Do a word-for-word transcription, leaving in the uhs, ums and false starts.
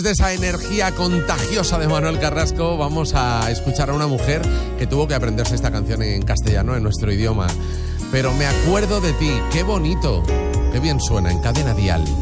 De esa energía contagiosa de Manuel Carrasco, vamos a escuchar a una mujer que tuvo que aprenderse esta canción en castellano, en nuestro idioma. Pero me acuerdo de ti, qué bonito, qué bien suena en Cadena Dial.